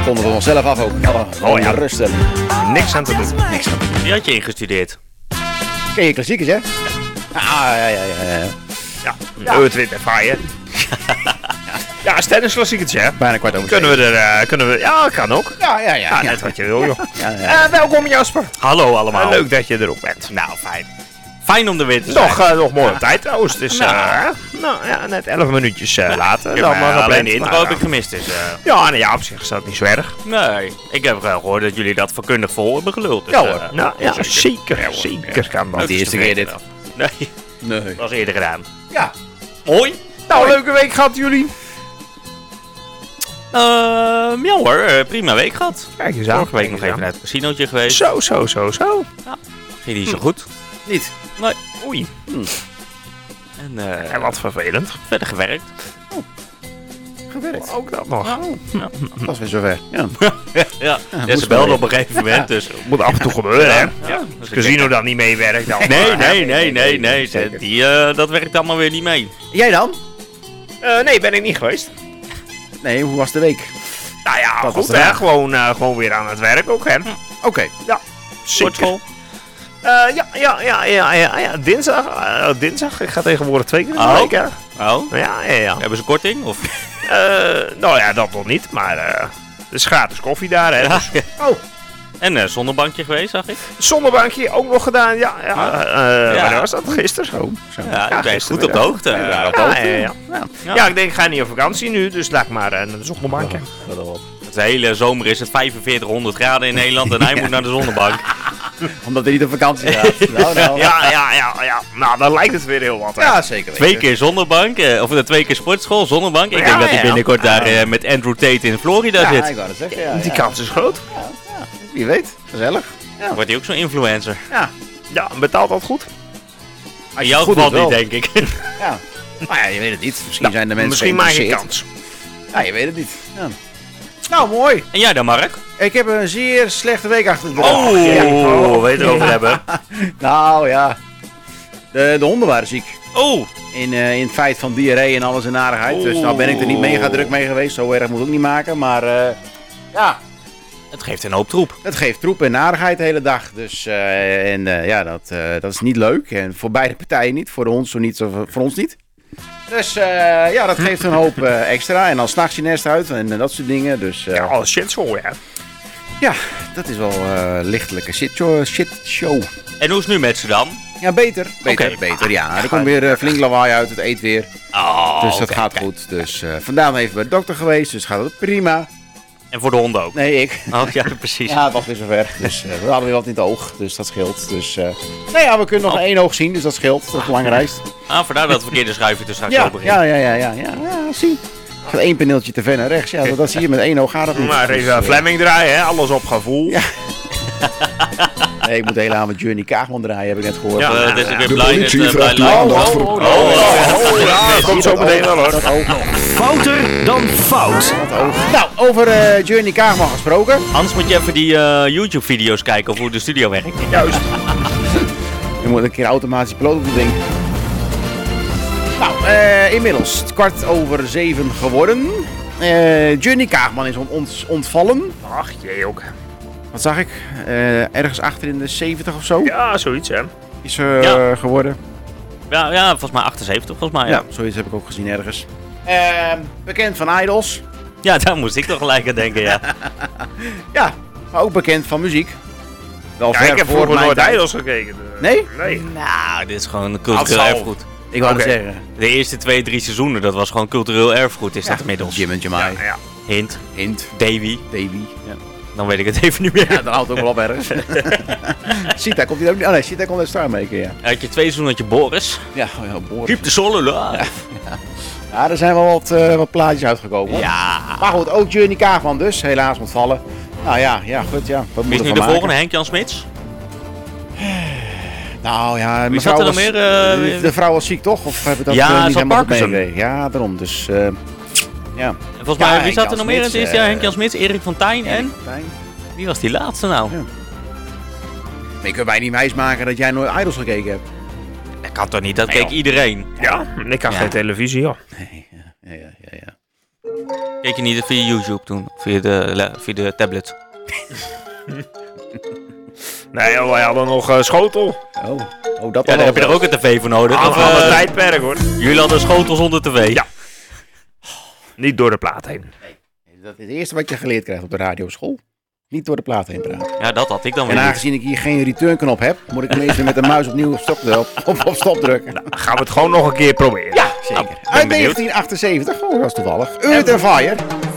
konden we onszelf af ook. Oh ja, rustig. Niks aan te doen. Niks aan te doen. Die had je ingestudeerd. Ken je klassiekers, hè? Ja. Earth, Fire. Ja, tennisklassiekers, hè? Bijna kwart over Kunnen we... Ja, kan ook. Ja. Net wat je wil, joh. Ja. Welkom, Jasper. Hallo allemaal. Leuk dat je er ook bent. Nou, fijn. Fijn om er weer te zijn. Nog mooi op tijd trouwens. Het is net 11 minuutjes later. Ja, maar alleen de gepland, intro heb ik gemist. Dus, op zich is dat niet zo erg. nee, ik heb gehoord dat jullie dat vakkundig vol hebben geluld. Dus, Ja, hoor. Zeker kan dat. Niet de eerste keer dit. Nee, Nee. dat was eerder gedaan. Ja. Mooi. Nou, leuke week gehad jullie. Ja hoor, prima week gehad. Kijk eens aan. Vorige week nog even naar het casinootje geweest. Zo. Ging niet zo goed. Niet. Nee. Oei. En wat vervelend. verder gewerkt. Gewerkt. Ook dat nog. Dat is weer zover. Ja. Ja, ze moest belden wel op een gegeven moment, dus... Moet af en toe gebeuren, hè? Ja, Als casino dan niet meewerkt, dan... Nee. Dat werkt allemaal weer niet mee. Jij dan? Nee, ben ik niet geweest. Nee, hoe was de week? Nou ja, Dat was goed de hè. vraag. Gewoon weer aan het werk ook, hè? Oké. Ja, Sportschool. Ja. Dinsdag. Ik ga tegenwoordig 2 keer in de Oh. week, hè? Oh, Ja. hebben ze korting? Of? Nou ja, dat nog niet, maar... er is gratis koffie daar, hè? Ja. Dus En zonnebankje geweest, zag ik. zonnebankje ook nog gedaan, ja. Wanneer was dat? Gisteren? Zo. Ja, ik ben gisteren goed op de weer. hoogte. Ja, ik denk, ik ga niet op vakantie nu, dus laat ik maar naar de zonnebankje. De hele zomer is het 4500 graden in Nederland en hij moet naar de zonnebank. Omdat hij niet op vakantie gaat. Nou. Ja. Nou, dan lijkt het weer heel wat, hè? Ja, zeker. 2 keer zonnebank, of 2 keer sportschool, zonnebank. Ik denk dat hij binnenkort daar met Andrew Tate in Florida Ja, zit. ik wou het zeggen. Ja, Die ja. kans is groot. Wie weet. Gezellig. Wordt hij ook zo'n influencer? Ja. Ja, betaalt dat goed? Als In je jouw het goed geval doet niet, wel. denk ik. Ja. Nou ja, je weet het niet. Misschien zijn de mensen Misschien maak je geïnteresseerd. kans. Ja, je weet het niet. Ja. Nou, mooi. En jij dan, Mark? Ik heb een zeer slechte week achter de rug. Oh, wil je het erover hebben? Nou ja. De honden waren ziek. Oh, In het feit van diarree en alles en aardigheid. Dus nou ben ik er niet mega druk mee geweest. Zo erg moet ik ook niet maken. Maar ja, het geeft een hoop troep. het geeft troep en narigheid de hele dag. Dus dat is niet leuk. En voor beide partijen niet. Voor de hond zo niet, voor ons niet. Dus dat geeft een hoop extra. En dan 's nachts je nest uit en dat soort dingen. Dus Oh, shit zo, ja. ja, dat is wel lichtelijke shitshow. En hoe is het nu met ze dan? Ja, beter. Oké. Ja, er komt weer flink lawaai uit. Het eet weer. Oh, Dus dat oké, gaat oké. goed. Dus vandaag even bij de dokter geweest. Dus gaat het prima. En voor de honden ook? Nee, ik. Oh ja, precies. Ja, het was weer zover. Dus we hadden weer wat in het oog. Dus dat scheelt. Dus nou ja, we kunnen nog één oog zien. Dus dat scheelt. Dat is het belangrijkste. Vandaar dat het verkeerde schuifje er straks Ja, open ging. ja, zie. Gaat één paneeltje te ver naar rechts. Ja, dat zie je met één oog gaat het niet. Maar Dus, even Fleming draaien, hè? Alles op gevoel. Ja. Nee, ik moet helemaal met Journey Kaagman draaien, heb ik net gehoord. Ja, Dus ik ben De blij politie dat vraagt nu bij aandacht voor... Ja, dat komt zo meteen wel, hoor. Dat oog. Fouter dan fout. Dat oog. Nou, over Journey Kaagman gesproken. Anders moet je even die YouTube-video's kijken of hoe de studio werkt. Juist. Je moet een keer automatisch piloot op doen, denk ik. Nou, inmiddels 6:15 geworden. Journey Kaagman is ons ontvallen. Ach, jee ook. Wat zag ik? Ergens achter in de 70 of zo Ja, zoiets, hè. is Ja. geworden. Ja, volgens mij 78, volgens mij. Ja, Ja, zoiets heb ik ook gezien ergens. Bekend van Idols. ja daar moest ik toch gelijk aan denken, ja. Ja, maar ook bekend van muziek. Wel Ja, ver ik heb voor vroeger mijn nooit tijd. Idols gekeken. Nee? Nee. Nou, dit is gewoon cultureel Afval. erfgoed. Ik wou het Oké. zeggen. De eerste 2-3 seizoenen, dat was gewoon cultureel erfgoed, is dat inmiddels. Jim en Jamai. Ja. Hint, Hint. Davy, Davy. Ja. dan weet ik het even niet meer. Ja, dan houdt het ook wel op ergens. Sita komt hij ook niet. Oh nee, Sita komt uit Star Maker, ja. Had je 2 seizoenen had je Boris. Ja, Boris. Keep the soul alive. Ja, er zijn wel wat plaatjes uitgekomen. Hoor. Ja. Maar goed, ook Journey Kaagman dus, helaas ontvallen. Nou ja, goed, ja. Wat moet Wie is er nu van de maken? volgende? Henk-Jan Smits? Nou ja, Wie mevrouw zat er was, nog meer? de vrouw was ziek toch? Of hebben we dat Ja, niet ze had helemaal goed Parkinson. meegekregen? Ja, daarom. Dus ja. En volgens mij, wie Henk zat er Jan nog meer in het Smits, eerste jaar? Henk-Jan Smits, Erik van Tijn en... Fijn. Wie was die laatste nou? Ja. Maar je kunt mij niet wijsmaken dat jij nooit Idols gekeken hebt. Dat kan toch niet? Dat Nee, keek joh. iedereen. Ja, ik had Ja. geen televisie, joh. Nee, ja. Keek je niet via YouTube toen? Via de tablet? Nee, wij hadden nog schotel. Dat Ja, daar heb je er ook een tv voor nodig. Of een tijdperk hoor. Jullie hadden schotel zonder tv? Ja. Niet door de plaat heen. Dat is het eerste wat je geleerd krijgt op de radioschool. Niet door de plaat heen praten. Ja, dat had ik dan weer En niet. aangezien ik hier geen return-knop heb, moet ik ineens weer met de muis opnieuw op stop drukken. Nou, gaan we het gewoon nog een keer proberen. Ja, zeker. Uit 1978, dat was toevallig. Earth and Fire.